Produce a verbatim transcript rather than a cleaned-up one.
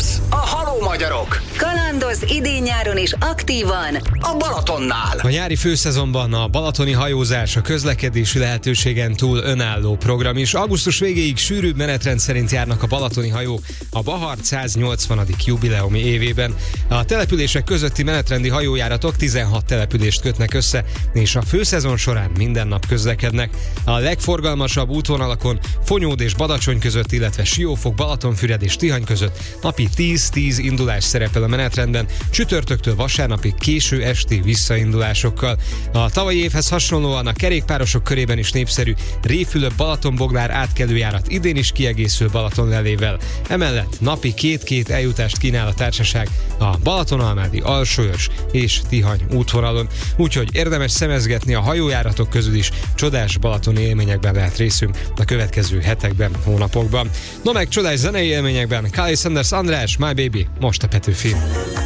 Ez a Halló Magyarok. Kalandoz idén-nyáron is aktívan a Balatonnál. A nyári főszezonban a balatoni hajózás a közlekedési lehetőségen túl önálló program is. Augusztus végéig sűrűbb menetrend szerint járnak a balatoni hajók a Bahart száznyolcvanadik jubileumi évében. A települések közötti menetrendi hajójáratok tizenhat települést kötnek össze, és a főszezon során minden nap közlekednek. A legforgalmasabb útvonalakon Fonyód és Badacsony között, illetve Siófok, Balatonfüred és Tihany között napi tíz-tíz indulás szerepel a menetrendben, csütörtöktől vasárnapig késő esti visszaindulásokkal. A tavalyi évhez hasonlóan a kerékpárosok körében is népszerű Réfülöp-Balatonboglár átkelőjárat idén is kiegészül Balatonlelével. Emellett napi két-két eljutást kínál a társaság a Balatonalmádi, Alsóörs és Tihany útvonalon, úgyhogy érdemes szemezgetni a hajójáratok közül is, csodás balatoni élményekben lehet részünk a következő hetekben, hónapokban. No meg csodás zenei élményekben Kylie Sanders, András, My Baby, most a Petőfi.